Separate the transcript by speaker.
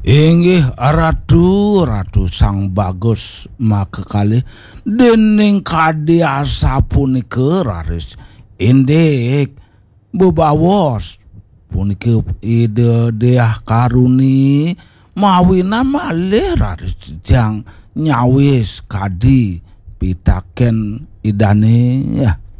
Speaker 1: Inggih ratu sang bagus makekali dening kadiasa punika raris indik bebawos puniki ide deah karuni mawina malih raris jang nyawis kadi pitaken idane ya.